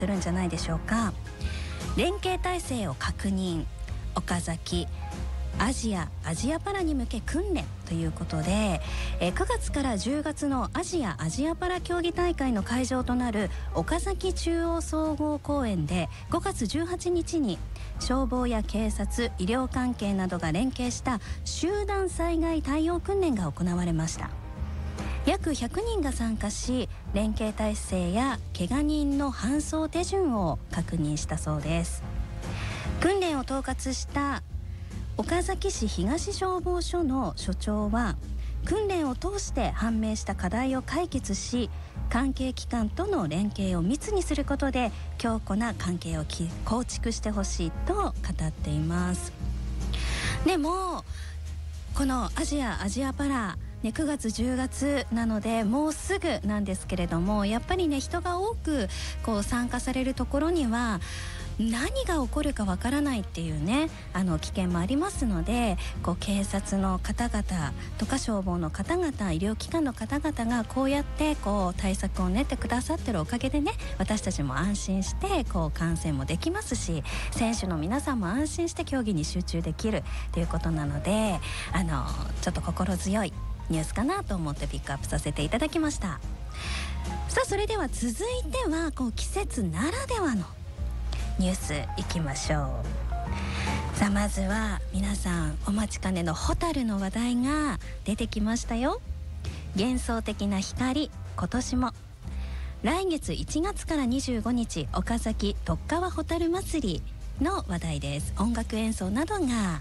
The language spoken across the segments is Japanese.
するんじゃないでしょうか。連携体制を確認、岡崎アジアパラに向け訓練ということで、9月から10月のアジアパラ競技大会の会場となる岡崎中央総合公園で5月18日に消防や警察、医療関係などが連携した集団災害対応訓練が行われました。約100人が参加し、連携体制や怪我人の搬送手順を確認したそうです。訓練を統括した岡崎市東消防署の署長は、訓練を通して判明した課題を解決し、関係機関との連携を密にすることで強固な関係を構築してほしいと語っています。でもこのアジアパラ9月10月なのでもうすぐなんですけれども、やっぱりね、人が多く参加されるところには何が起こるかわからないっていうね、危険もありますので、警察の方々とか消防の方々、医療機関の方々がこうやって対策を練ってくださってるおかげでね、私たちも安心して観戦もできますし、選手の皆さんも安心して競技に集中できるということなので、ちょっと心強いニュースかなと思ってピックアップさせていただきました。さあ、それでは続いては季節ならではのニュースいきましょう。さあ、まずは皆さんお待ちかねのホタルの話題が出てきましたよ。幻想的な光、今年も。来月1月から25日岡崎徳川ホタル祭りの話題です。音楽演奏などが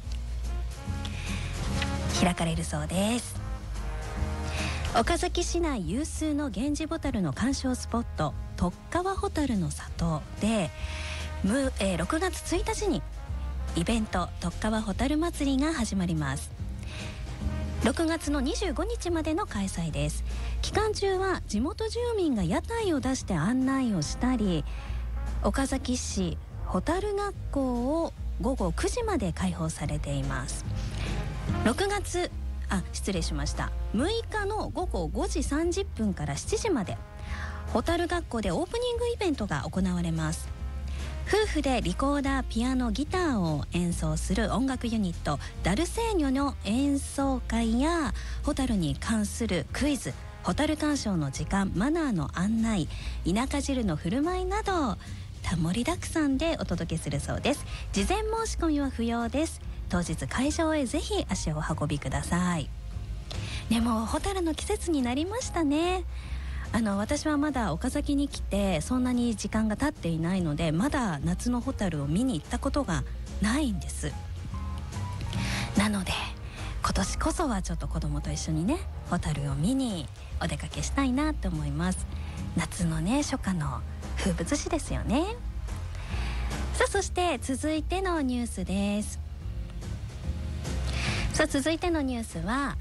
開かれるそうです。岡崎市内有数のゲンジボタルの鑑賞スポット、徳川ホタルの里で6月1日にイベント徳川ホタル祭りが始まります。6月の25日までの開催です。期間中は地元住民が屋台を出して案内をしたり、岡崎市ホタル学校を午後9時まで開放されています。6日の午後5時30分から7時までホタル学校でオープニングイベントが行われます。夫婦でリコーダー、ピアノ、ギターを演奏する音楽ユニットダルセーニョの演奏会や、ホタルに関するクイズ、ホタル鑑賞の時間、マナーの案内、田舎汁の振る舞いなど盛りだくさんでお届けするそうです。事前申し込みは不要です。当日会場へぜひ足をお運びください。でもホタルの季節になりましたね。私はまだ岡崎に来てそんなに時間が経っていないので、まだ夏のホタルを見に行ったことがないんです。なので今年こそはちょっと子供と一緒にね、ホタルを見にお出かけしたいなと思います。夏のね、初夏の風物詩ですよね。さあ、そして続いてのニュースです。さあ、続いてのニュースは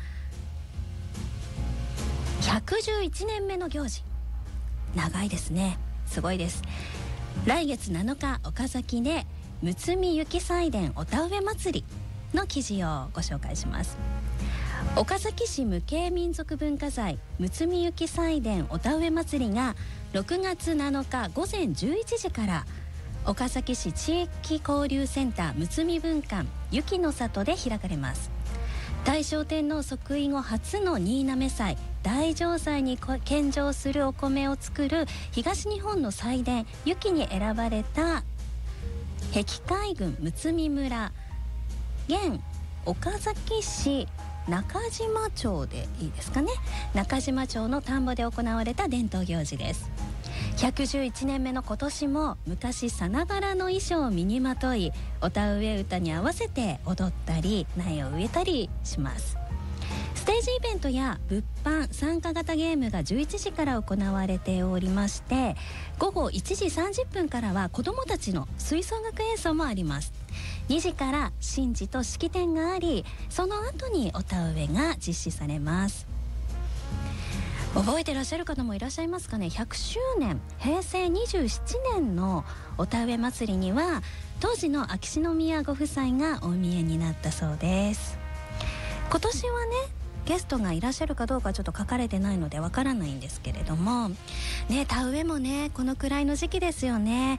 111年目の行事。長いですね。すごいです。来月7日岡崎でむつみ雪祭典お田植え祭りの記事をご紹介します。岡崎市無形民族文化財むつみ雪祭典お田植え祭りが6月7日午前11時から岡崎市地域交流センターむつみ文館雪の里で開かれます。大正天皇即位後初の新嘗祭、大嘗祭に献上するお米を作る東日本の祭典雪に選ばれた碧海郡むつみ村、現岡崎市中島町でいいですかね、中島町の田んぼで行われた伝統行事です。111年目の今年も昔さながらの衣装を身にまとい、お田植え歌に合わせて踊ったり苗を植えたりします。ステージイベントや物販、参加型ゲームが11時から行われておりまして、午後1時30分からは子どもたちの吹奏楽演奏もあります。2時から神事と式典があり、その後にお田植えが実施されます。覚えてらっしゃる方もいらっしゃいますかね。100周年、平成27年のお田植え祭りには当時の秋篠宮ご夫妻がお見えになったそうです。今年はね、 ゲストがいらっしゃるかどうかちょっと書かれてないのでわからないんですけれどもね、田植えもねこのくらいの時期ですよね。